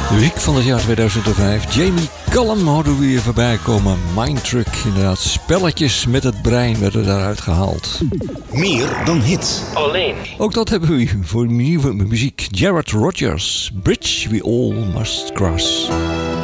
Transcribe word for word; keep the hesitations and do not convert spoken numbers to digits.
De week van het jaar tweeduizend vijf. Jamie Cullum houden we weer voorbij komen. Mind Truck, inderdaad. Spelletjes met het brein werden daaruit gehaald. Meer dan hits. Alleen. Ook dat hebben we voor nieuwe muziek. Jared Rogers, Bridge We All Must Cross.